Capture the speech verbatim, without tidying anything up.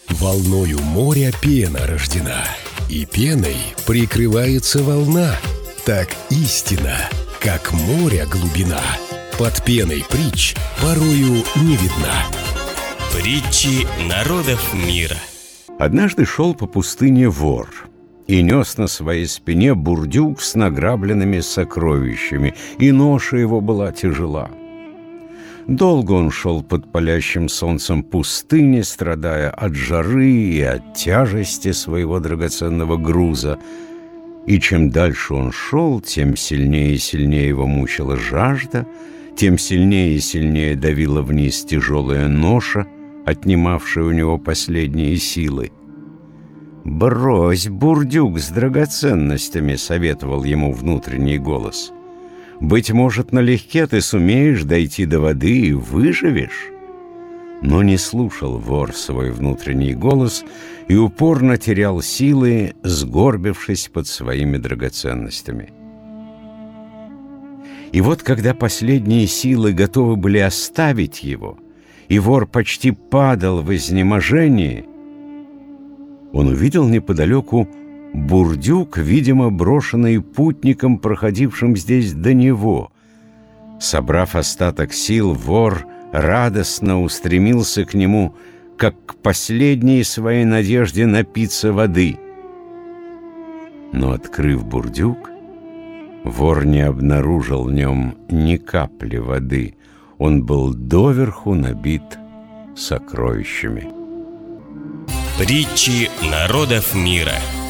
Волною моря пена рождена, и пеной прикрывается волна. Так истина, как моря глубина, под пеной притч порою не видна. Притчи народов мира. Однажды шел по пустыне вор и нес на своей спине бурдюк с награбленными сокровищами, и ноша его была тяжела. Долго он шел под палящим солнцем пустыни, страдая от жары и от тяжести своего драгоценного груза. И чем дальше он шел, тем сильнее и сильнее его мучила жажда, тем сильнее и сильнее давила вниз тяжелая ноша, отнимавшая у него последние силы. «Брось бурдюк с драгоценностями», — советовал ему внутренний голос. «Быть может, налегке ты сумеешь дойти до воды и выживешь». Но не слушал вор свой внутренний голос и упорно терял силы, сгорбившись под своими драгоценностями. И вот, когда последние силы готовы были оставить его, и вор почти падал в изнеможении, он увидел неподалеку бурдюк, видимо, брошенный путником, проходившим здесь до него. Собрав остаток сил, вор радостно устремился к нему, как к последней своей надежде напиться воды. Но, открыв бурдюк, вор не обнаружил в нем ни капли воды. Он был доверху набит сокровищами. Притчи народов мира.